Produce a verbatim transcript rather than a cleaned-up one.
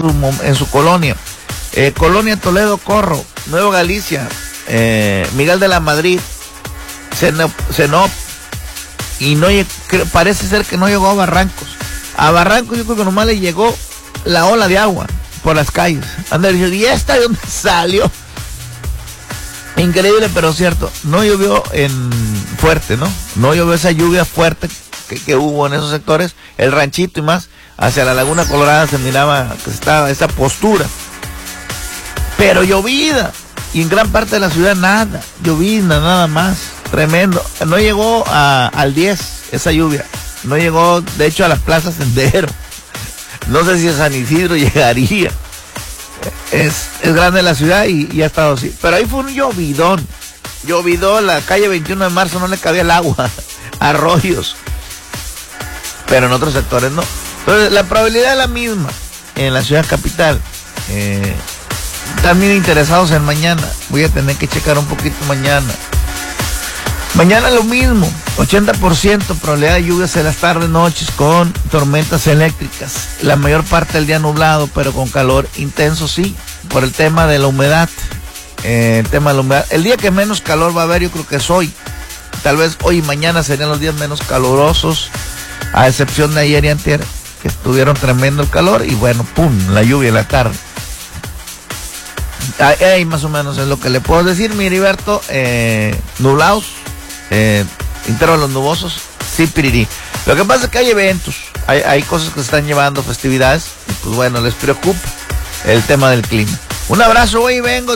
en su colonia. Eh, Colonia Toledo Corro, Nueva Galicia, eh, Miguel de la Madrid, Senop, Senop y no parece ser que no llegó a Barrancos. A Barrancos yo creo que nomás le llegó la ola de agua por las calles. Andrés, ¿y esta de dónde salió? Increíble, pero cierto. No llovió en fuerte, ¿no? No llovió esa lluvia fuerte que, que hubo en esos sectores. El Ranchito y más, hacia la Laguna Colorada se miraba que estaba esa postura. Pero llovida. Y en gran parte de la ciudad nada. Llovida, nada más. Tremendo. No llegó a, al diez esa lluvia. No llegó, de hecho, a la Plaza Sendero. No sé si a San Isidro llegaría. Es, es grande la ciudad y, y ha estado así. Pero ahí fue un llovidón. Llovidón, la calle veintiuno de marzo no le cabía el agua. Arroyos. Pero en otros sectores no. Entonces, la probabilidad es la misma en la ciudad capital. Eh, también interesados en mañana. Voy a tener que checar un poquito mañana. Mañana lo mismo, ochenta por ciento probabilidad de lluvias en las tardes, noches con tormentas eléctricas. La mayor parte del día nublado, pero con calor intenso, sí, por el tema de la humedad. Eh, el tema de la humedad. El día que menos calor va a haber, yo creo que es hoy. Tal vez hoy y mañana serían los días menos calurosos, a excepción de ayer y antier, que estuvieron tremendo el calor, y bueno, pum, la lluvia en la tarde. Ahí, ahí más o menos es lo que le puedo decir, mi Heriberto. Eh, nublados. Eh, intervalos nubosos, sí, pirirí. Lo que pasa es que hay eventos, hay, hay cosas que se están llevando, festividades, y pues bueno, les preocupa el tema del clima. Un abrazo, güey, vengo.